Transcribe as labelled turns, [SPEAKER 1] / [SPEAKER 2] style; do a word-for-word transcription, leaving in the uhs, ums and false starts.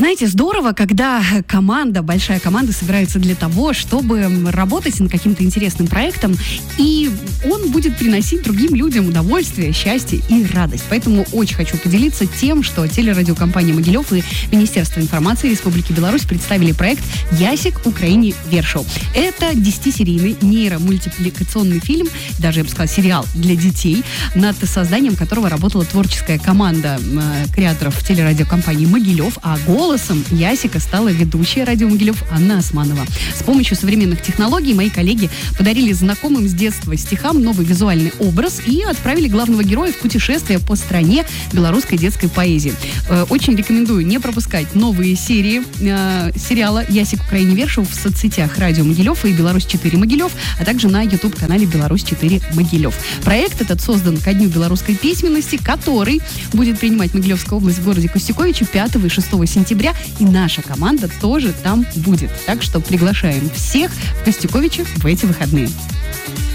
[SPEAKER 1] Знаете, здорово, когда команда, большая команда собирается для того, чтобы работать над каким-то интересным проектом, и он будет приносить другим людям удовольствие, счастье и радость. Поэтому очень хочу поделиться тем, что телерадиокомпания «Могилев» и Министерство информации Республики Беларусь представили проект «Ясик Украине Вершаў». Это десятисерийный нейромультипликационный фильм, даже, я бы сказала, сериал для детей, над созданием которого работала творческая команда э, креаторов телерадиокомпании «Могилев», а голосом Ясика стала ведущая радио «Могилев» Анна Османова. С помощью современных технологий мои коллеги подарили знакомым с детства стихам новый визуальный образ и отправили главного героя в путешествие по стране белорусской детской поэзии. Э, очень рекомендую не пропускать новые серии э, сериала «Ясик Украине Вершаў» в соцсетях радио «Могилев» и «Беларусь четыре Могилев», а также на YouTube-канале «Беларусь четыре Могилев». Проект этот создан ко Дню белорусской письменности, который будет принимать Могилевская область в городе Костюковичи пятого и шестого сентября, и наша команда тоже там будет. Так что приглашаем всех в Костюковичи в эти выходные.